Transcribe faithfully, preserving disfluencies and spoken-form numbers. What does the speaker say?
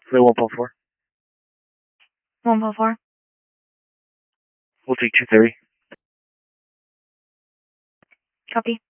Play one point four. one point four. We'll take two thirty. Copy.